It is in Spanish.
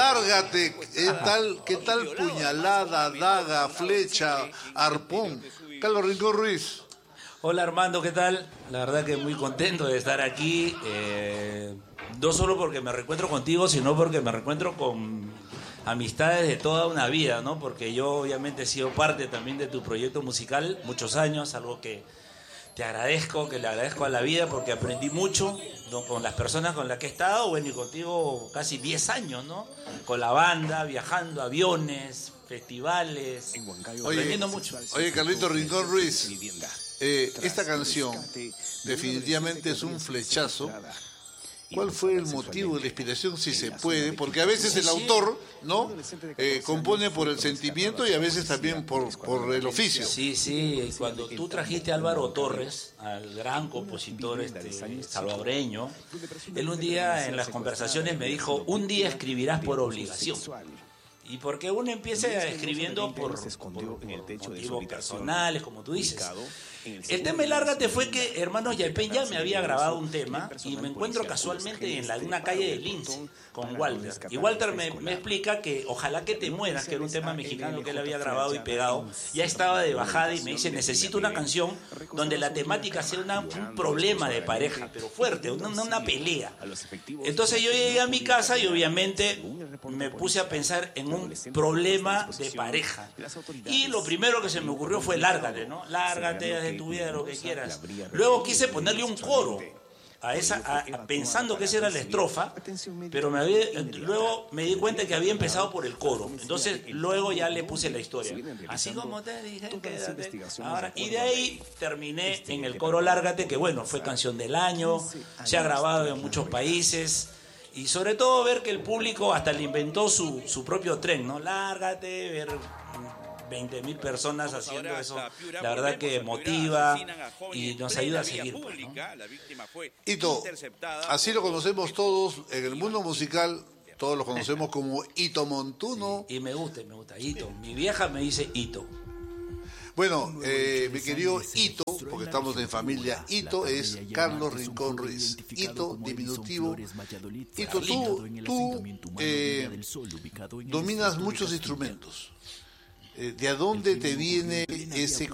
Lárgate, ¿qué tal puñalada, daga, flecha, arpón? Carlos Rincón Ruiz. Hola Armando, ¿qué tal? La verdad que muy contento de estar aquí, no solo porque me reencuentro contigo, sino porque me reencuentro con amistades de toda una vida, ¿no? Porque yo obviamente he sido parte también de tu proyecto musical muchos años, algo que te agradezco, que le agradezco a la vida porque aprendí mucho, ¿no? Con las personas con las que he estado, bueno, y contigo casi 10 años, ¿no? Con la banda, viajando, aviones, festivales, aprendiendo mucho. Oye, Carlito Rincón Ruiz, esta canción definitivamente es un flechazo. ¿Cuál fue el motivo, la inspiración, si se puede? Porque a veces el autor, ¿no? Compone por el sentimiento y a veces también por el oficio. Sí, cuando tú trajiste a Álvaro Torres, al gran compositor salvadoreño, él un día en las conversaciones me dijo, un día escribirás por obligación. Y porque uno empieza escribiendo por motivos personales, como tú dices. El tema de Lárgate fue que Hermanos Yalpen ya me había grabado un tema y me encuentro casualmente en una calle de Lince con Walter. Y Walter me explica que Ojalá que te mueras, que era un tema mexicano que él había grabado y pegado, ya estaba de bajada y me dice, necesito una canción donde la temática sea un problema de pareja, pero fuerte, una pelea. Entonces yo llegué a mi casa y obviamente me puse a pensar en un problema de pareja. Y lo primero que se me ocurrió fue Lárgate, ¿no? Lárgate, haz de tu vida lo que quieras. Luego quise ponerle un coro pensando que esa era la estrofa, pero luego me di cuenta que había empezado por el coro. Entonces luego ya le puse la historia. Así como te dije, quédate. Ahora, y de ahí terminé en el coro Lárgate, que bueno, fue canción del año, se ha grabado en muchos países. Y sobre todo ver que el público hasta le inventó su propio tren, ¿no? Lárgate, ver 20.000 personas haciendo eso, la verdad que motiva y nos ayuda a seguir, pues, ¿no? Hito, así lo conocemos todos en el mundo musical, todos lo conocemos como Hito Montuno. Sí, y me gusta, Hito. Mi vieja me dice Hito. Bueno, mi querido Hito, porque estamos en familia, Hito es Carlos Rincón Ruiz. Hito, diminutivo. Hito, tú dominas muchos instrumentos. ¿De dónde te viene ese